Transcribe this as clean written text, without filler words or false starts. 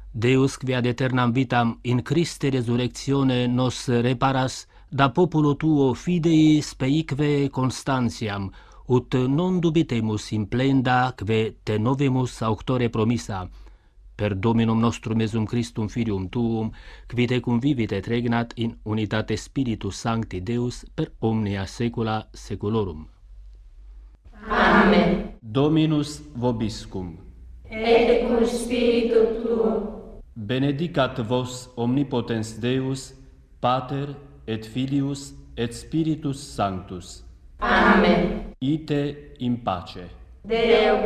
Deus qui ad aeternam vitam in Christe resurrectione nos reparas, da populo tuo fidei speique constantiam, ut non dubitemus in plenda que te novemus auctore promissa, per Dominum nostrum Iesum Christum Filium tuum, qui te convivit et regnat in unitate Spiritus Sancti Deus per omnia saecula saeculorum. Amen. Dominus vobiscum. Et cum spiritu tuo. Benedicat vos omnipotens Deus, Pater et Filius et Spiritus Sanctus. Amen. Ite in pace. Deo